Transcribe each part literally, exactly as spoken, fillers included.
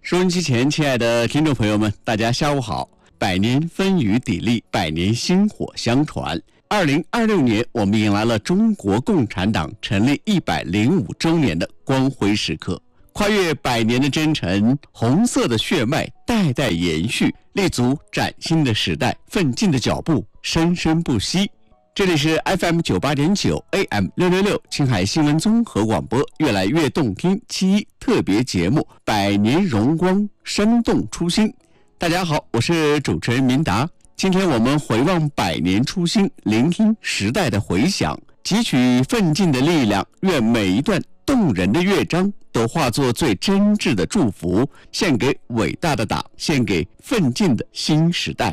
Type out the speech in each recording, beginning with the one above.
收音机前，亲爱的听众朋友们，大家下午好！百年风雨砥砺，百年薪火相传。二零二六年，我们迎来了中国共产党成立一百零五周年的光辉时刻。跨越百年的征程，红色的血脉代代延续，立足崭新的时代，奋进的脚步生生不息。这里是 F M 九八点九 A M 六六六青海新闻综合广播，越来越动听七一特别节目，百年荣光，生动初心。大家好，我是主持人明达。今天我们回望百年初心，聆听时代的回响，汲取奋进的力量，愿每一段动人的乐章都化作最真挚的祝福，献给伟大的党，献给奋进的新时代。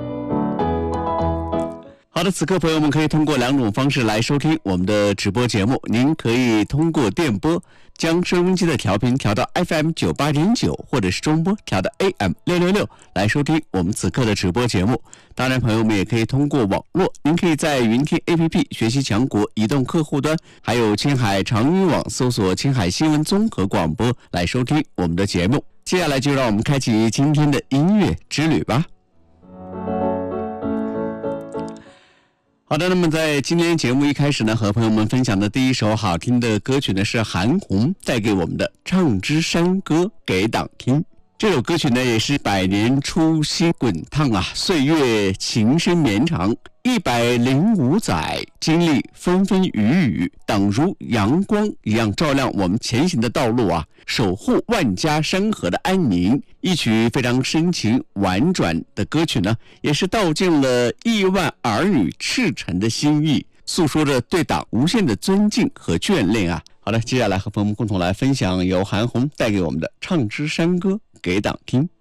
好的，此刻朋友们可以通过两种方式来收听我们的直播节目。您可以通过电波将收音机的调频调到 F M 九八点九，或者是中波调到 A M 六六六来收听我们此刻的直播节目。当然，朋友们也可以通过网络，您可以在云听 A P P 学习强国移动客户端，还有青海长语网搜索青海新闻综合广播来收听我们的节目。接下来就让我们开启今天的音乐之旅吧。好的，那么在今天节目一开始呢，和朋友们分享的第一首好听的歌曲呢，是韩红带给我们的《唱支山歌给党听》。这首歌曲呢，也是百年初心滚烫啊，岁月情深绵长，一百零五载经历风风雨雨，党如阳光一样照亮我们前行的道路啊，守护万家山河的安宁。一曲非常深情婉转的歌曲呢，也是道尽了亿万儿女赤诚的心意，诉说着对党无限的尊敬和眷恋啊。好的，接下来和朋友们共同来分享由韩红带给我们的《唱支山歌给党听》。